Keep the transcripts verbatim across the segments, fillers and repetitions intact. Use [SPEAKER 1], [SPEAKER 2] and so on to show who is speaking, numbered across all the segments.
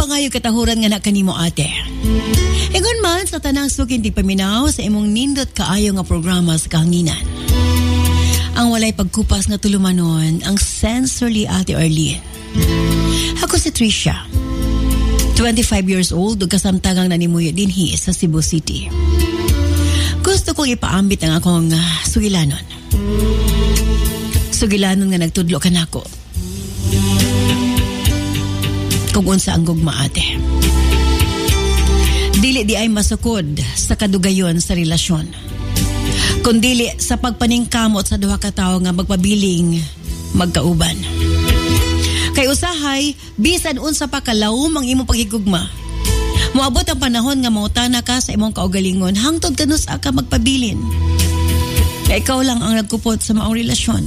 [SPEAKER 1] bangayo katahuran nga na kanimo ate. Ingon man sa tanang sukin di paminaw sa imong nindot kaayo nga programa sa kahanginan. Ang walay pagkupas nga tulumanon ang sensorily ate Arlene. Ako si Trisha. twenty-five years old ug kasamtangang nanimuyo dinhi sa Cebu City. Gusto kong ipaambit ang akong uh, sugilanon. Sugilanon nga nagtudlo kanako. Kung unsa ang gugma ate. Dili di ay masukod sa kadugayon sa relasyon. Kundili sa pagpaningkamot sa duha ka tawo nga magpabiling magkauban. Kay usahay, bisan unsa pa kalawom ang imong paghigugma. Moabot ang panahon nga mautana ka sa imong kaugalingon hangtod kanus ka magpabilin. Kay ikaw lang ang nagkupot sa maong relasyon.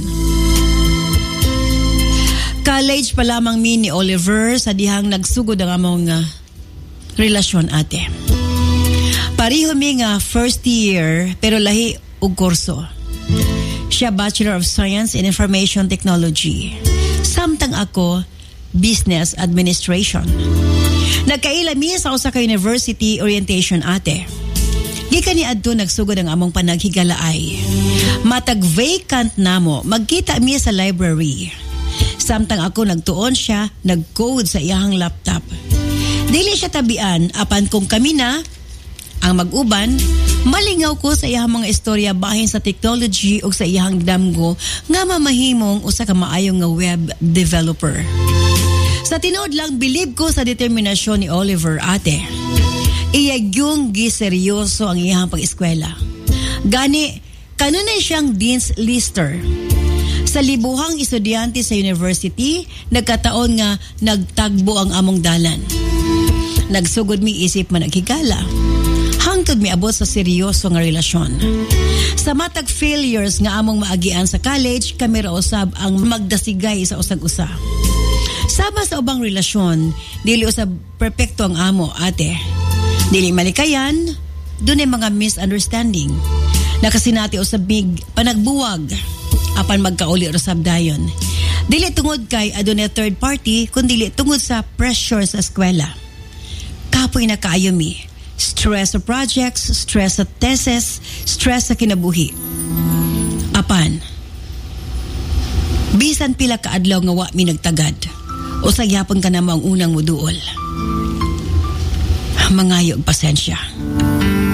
[SPEAKER 1] College pa lamang mi ni Oliver sa dihang nagsugod ang among uh, relasyon ate. Pareho mi nga first year pero lahi og kurso. Siya Bachelor of Science in Information Technology. Samtang ako Business Administration. Nagkaila mi sa usa ka university orientation ate. Gikan ni adto nagsugod ang among panaghigalaay. Matag vacant namo, magkita mi sa library. Samtang ako nagtuon siya, nag-code sa iyahang laptop. Dili siya tabian, apan kung kami na ang mag-uban, malingaw ko sa iyahang mga istorya bahin sa technology o sa iyahang damgo nga mamahimong usa ka maayong nga web developer. Sa tinuod lang, believe ko sa determinasyon ni Oliver ate. Iyagyong giseryoso ang iyahang pag-eskwela. Gani, kanunay siyang Dean's Lister. Sa libuhang estudyante sa university, nagkataon nga nagtagbo ang among dalan. Nagsugod mi isip man naghigala. Hangtod mi abot sa seryoso nga relasyon. Sa matag failures nga among maagian sa college, kami ra usab ang magdasigay sa usag-usa. Sama sa ubang relasyon, dili usab perpekto ang amo, ate. Dili malikayan, dunay mga misunderstanding. Nakasinati usab mig panagbuwag, apan magkauli usab dayon. Dili tungod kay adunay third party, kundi tungod sa pressure sa eskwela. Kapoy na kaayo mi. Stress sa projects, stress sa thesis, stress sa kinabuhi. Apan, bisan pila ka adlaw nga wa mi nagtagad, o sagyapon ka na mo ang unang muduol. Mangayo og pasensya.